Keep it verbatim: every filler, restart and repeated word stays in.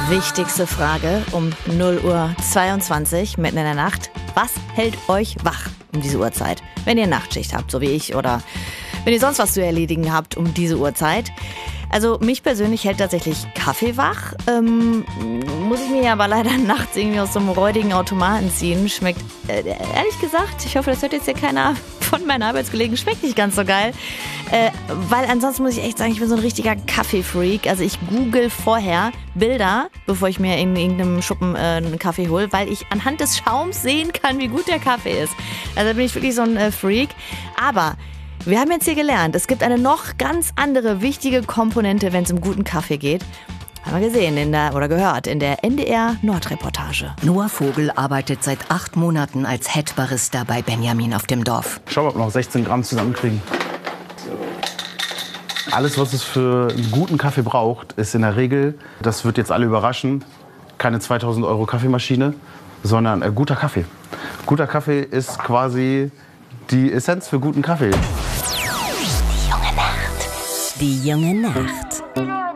Wichtigste Frage um null Uhr zweiundzwanzig mitten in der Nacht. Was hält euch wach um diese Uhrzeit? Wenn ihr Nachtschicht habt, so wie ich, oder wenn ihr sonst was zu erledigen habt um diese Uhrzeit. Also mich persönlich hält tatsächlich Kaffee wach. Ähm, muss ich mir ja aber leider nachts irgendwie aus so einem räudigen Automaten ziehen. Schmeckt, äh, ehrlich gesagt, ich hoffe, das hört jetzt hier keiner von meinen Arbeitskollegen, schmeckt nicht ganz so geil. Äh, weil ansonsten muss ich echt sagen, ich bin so ein richtiger Kaffeefreak. Also ich google vorher Bilder, bevor ich mir in irgendeinem Schuppen äh, einen Kaffee hole, weil ich anhand des Schaums sehen kann, wie gut der Kaffee ist. Also da bin ich wirklich so ein äh, Freak. Aber wir haben jetzt hier gelernt, es gibt eine noch ganz andere wichtige Komponente, wenn es um guten Kaffee geht. Haben wir gesehen in der, oder gehört in der N D R-Nordreportage. Noah Vogel arbeitet seit acht Monaten als Head-Barista bei Benjamin auf dem Dorf. Schau mal, ob wir noch sechzehn Gramm zusammenkriegen. Alles, was es für einen guten Kaffee braucht, ist in der Regel, das wird jetzt alle überraschen, keine zweitausend Euro Kaffeemaschine, sondern äh, guter Kaffee. Guter Kaffee ist quasi die Essenz für guten Kaffee. Die junge Nacht. Die junge Nacht.